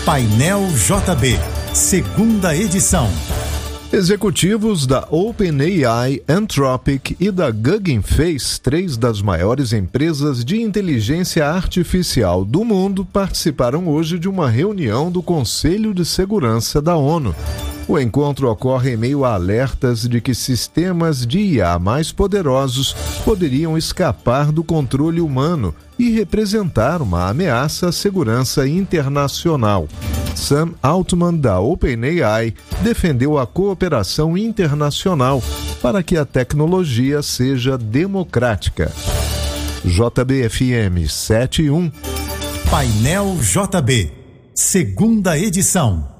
Painel JB, segunda edição. Executivos da OpenAI, Anthropic e da Hugging Face, 3 das maiores empresas de inteligência artificial do mundo, participaram hoje de uma reunião do Conselho de Segurança da ONU. O encontro ocorre em meio a alertas de que sistemas de IA mais poderosos poderiam escapar do controle humano e representar uma ameaça à segurança internacional. Sam Altman, da OpenAI, defendeu a cooperação internacional para que a tecnologia seja democrática. JBFM 7.1. Painel JB, segunda edição.